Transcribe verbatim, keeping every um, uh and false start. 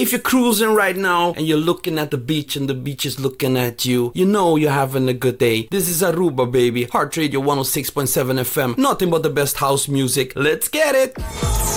If you're cruising right now and you're looking at the beach and the beach is looking at you, you know you're having a good day. This is Aruba, baby. Heart Radio one oh six point seven F M. Nothing but the best house music. Let's get it!